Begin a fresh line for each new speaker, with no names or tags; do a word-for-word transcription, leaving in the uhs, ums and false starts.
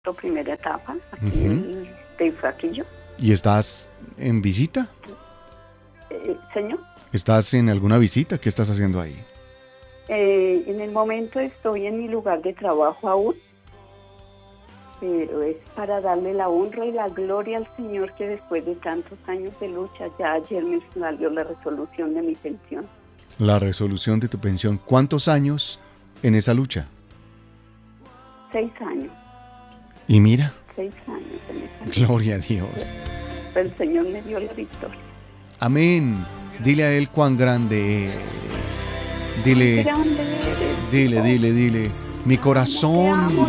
la primera etapa, aquí
Ujú.
en- de Fraquillo.
¿Y estás en visita?
Eh, señor,
¿Estás en alguna visita? ¿Qué estás haciendo ahí?
eh, en el momento estoy en mi lugar de trabajo aún, pero es para darle la honra y la gloria al Señor que después de tantos años de lucha, ya ayer me salió la resolución de mi pensión.
La resolución de tu pensión. ¿Cuántos años en esa lucha?
Seis años,
Y mira,
seis años en esa lucha.
gloria a Dios.
Pero el Señor me dio la victoria.
Amén. Dile a Él cuán grande es. Dile,
Grande eres,
dile,
Dios.
dile, dile. Mi
Te
corazón
amo,